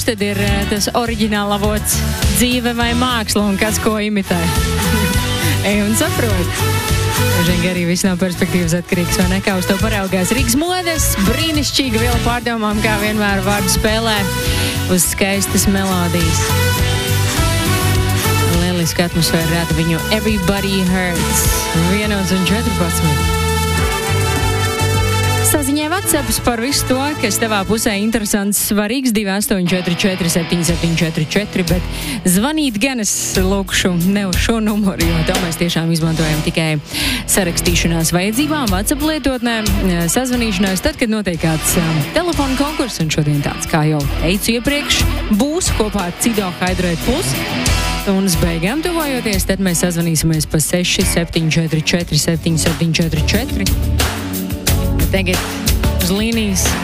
tad ir tas oriģināla avots dzīve vai māksla un kas ko imitē. Ej un saprot. Žingi arī viss no perspektīvas atkarīgs, vai ne? Kā uz to paraugās Rīgas modes, brīnišķīga viela pārdomām, kā vienmēr vārdu spēlē uz skaistas melodijas. Lieliski atmosfēra rada viņu Everybody Hurts 1:14. Saziņai WhatsApps par visu to, kas tavā pusē interesants, svarīgs 28447744, bet zvanīt gan es lūkšu ne uz šo numuru, jo to mēs tiešām izmantojam tikai sarakstīšanās vajadzībām, WhatsApp lietotnēm, sazvanīšanās, tad, kad notiek kāds telefonu konkurss, un šodien tāds, kā jau teicu iepriekš, būs kopā ar Cido Hydrate Plus. Stundas beigām tuvojoties, tad mēs sazvanīsimies pa 67447744. Tagad uz līnijas